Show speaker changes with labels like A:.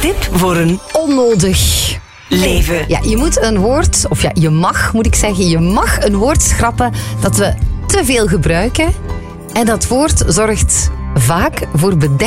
A: tip voor een
B: Onnodig
A: leven.
B: Ja, je moet een woord, of ja, je mag, moet ik zeggen, je mag een woord schrappen dat we te veel gebruiken. En dat woord zorgt vaak voor bedenking.